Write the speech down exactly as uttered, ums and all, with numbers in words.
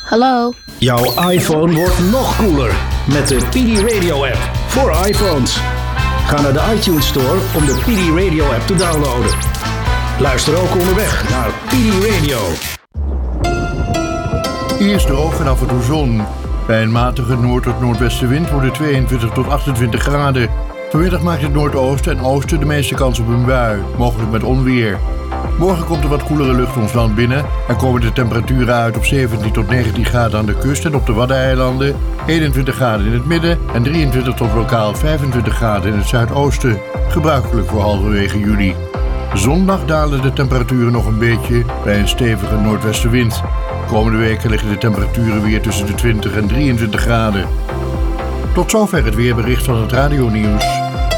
Hallo? Jouw iPhone wordt nog cooler met de P D Radio app voor iPhones. Ga naar de iTunes Store om de P D Radio app te downloaden. Luister ook onderweg naar P D Radio. Eerst droog en af en toe zon. Bij een matige noord- tot noordwestenwind wordt het tweeëntwintig tot achtentwintig graden. Vanmiddag maakt het noordoosten en oosten de meeste kans op een bui, mogelijk met onweer. Morgen komt er wat koelere lucht ons land binnen en komen de temperaturen uit op zeventien tot negentien graden aan de kust en op de Waddeneilanden, eenentwintig graden in het midden en drieëntwintig tot lokaal vijfentwintig graden in het zuidoosten, gebruikelijk voor halverwege juli. Zondag dalen de temperaturen nog een beetje bij een stevige noordwestenwind. Komende weken liggen de temperaturen weer tussen de twintig en drieëntwintig graden. Tot zover het weerbericht van het radionieuws.